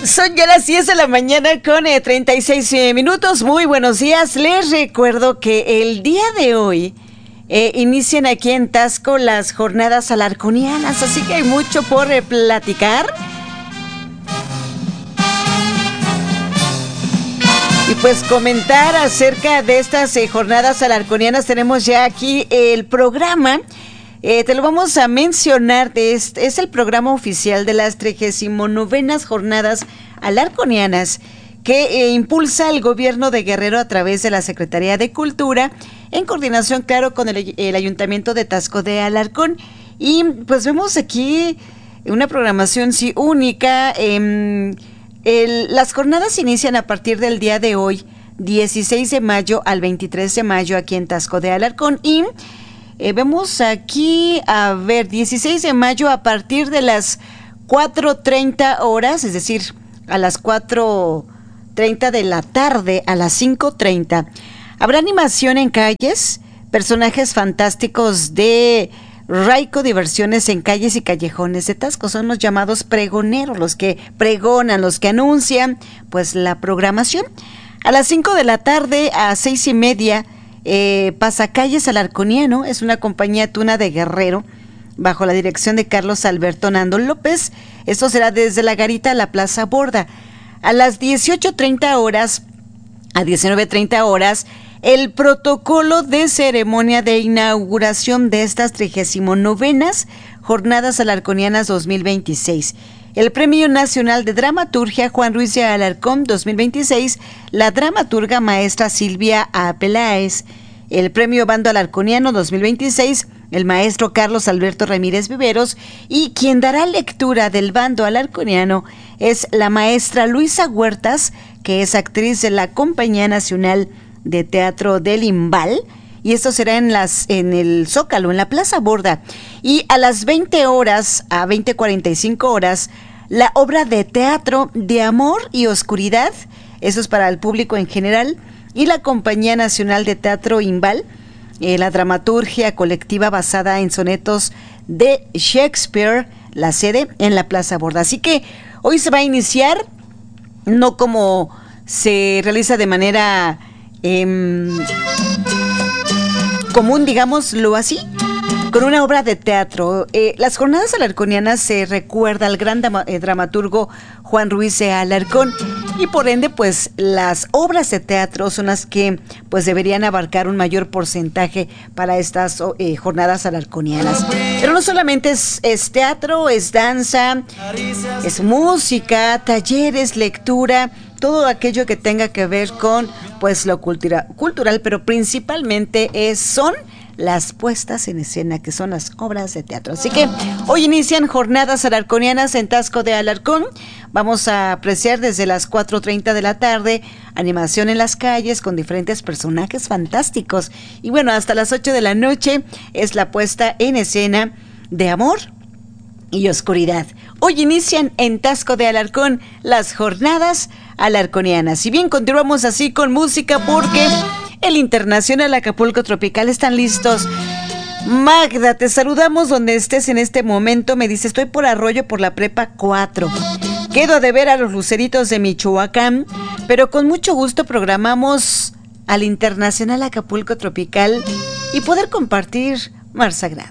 Son ya las 10 de la mañana con 36 minutos. Muy buenos días. Les recuerdo que el día de hoy inician aquí en Taxco las jornadas alarconianas, así que hay mucho por platicar. Y pues comentar acerca de estas jornadas alarconianas. Tenemos ya aquí el programa. Te lo vamos a mencionar. Es el programa oficial de las 39ª jornadas alarconianas que impulsa el gobierno de Guerrero a través de la Secretaría de Cultura, en coordinación, claro, con el Ayuntamiento de Taxco de Alarcón. Y pues vemos aquí una programación sí única. Las jornadas inician a partir del día de hoy, 16 de mayo al 23 de mayo, aquí en Taxco de Alarcón. Y vemos aquí, 16 de mayo a partir de las 4:30 horas, es decir, a las 4:30 de la tarde a las 5:30. Habrá animación en calles, personajes fantásticos de Raico, diversiones en calles y callejones de Taxco. Son los llamados pregoneros, los que pregonan, los que anuncian pues la programación. A las 5 de la tarde a 6:30, Pasacalles Alarconiano, es una compañía tuna de Guerrero, bajo la dirección de Carlos Alberto Nando López. Esto será desde la Garita a la Plaza Borda. A las 18:30 horas a 19:30 horas, el protocolo de ceremonia de inauguración de estas 39ª Jornadas Alarconianas 2026. El Premio Nacional de Dramaturgia Juan Ruiz de Alarcón 2026, la dramaturga maestra Silvia A. Peláez. El Premio Bando Alarconiano 2026, el maestro Carlos Alberto Ramírez Viveros, y quien dará lectura del Bando Alarconiano es la maestra Luisa Huertas, que es actriz de la Compañía Nacional de Teatro del Imbal, y esto será en el Zócalo, en la Plaza Borda. Y a las 20 horas, a 20:45 horas, la obra de teatro de Amor y Oscuridad, eso es para el público en general, y la Compañía Nacional de Teatro Imbal, la dramaturgia colectiva basada en sonetos de Shakespeare, la sede en la Plaza Borda. Así que hoy se va a iniciar, no como se realiza de manera común, digámoslo así, con una obra de teatro. Las jornadas alarconianas se recuerda al gran dramaturgo Juan Ruiz de Alarcón, y por ende pues las obras de teatro son las que pues deberían abarcar un mayor porcentaje para estas jornadas alarconianas. Pero no solamente es teatro, es danza, es música, talleres, lectura, todo aquello que tenga que ver con pues lo cultural, pero principalmente son las puestas en escena, que son las obras de teatro. Así que hoy inician jornadas alarconianas en Taxco de Alarcón. Vamos a apreciar desde las 4:30 de la tarde animación en las calles con diferentes personajes fantásticos. Y bueno, hasta las 8 de la noche es la puesta en escena de Amor y Oscuridad. Hoy inician en Taxco de Alarcón las jornadas alarconianas. Y bien, continuamos así con música porque el Internacional Acapulco Tropical están listos. Magda, te saludamos donde estés en este momento. Me dice, estoy por Arroyo, por la Prepa 4. Quedo de ver a los luceritos de Michoacán, pero con mucho gusto programamos al Internacional Acapulco Tropical y poder compartir Mar Sagrada.